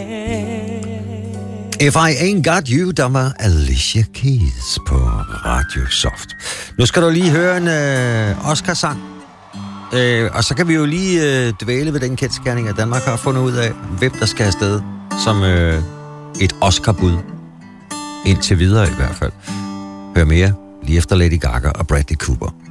If I Ain't Got You, der var Alicia Keys på Radio Soft. Nu skal du lige høre en Oscar-sang. Og så kan vi jo lige dvæle ved den kendsgerning, at Danmark har fundet ud af, hvem der skal afsted som et Oscar-bud. Indtil videre i hvert fald. Hør mere lige efter Lady Gaga og Bradley Cooper.